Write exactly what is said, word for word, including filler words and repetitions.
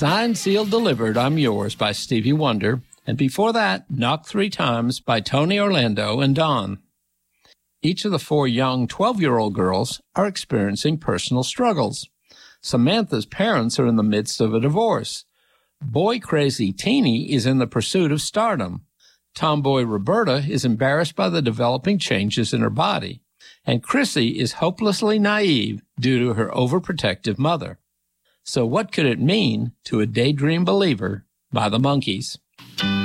Signed, Sealed, Delivered, I'm Yours by Stevie Wonder, and before that, Knocked Three Times by Tony Orlando and Dawn. Each of the four young twelve-year-old girls are experiencing personal struggles. Samantha's parents are in the midst of a divorce. Boy-crazy Teenie is in the pursuit of stardom. Tomboy Roberta is embarrassed by the developing changes in her body. And Chrissy is hopelessly naive due to her overprotective mother. So what could it mean to a Daydream Believer by the Monkees?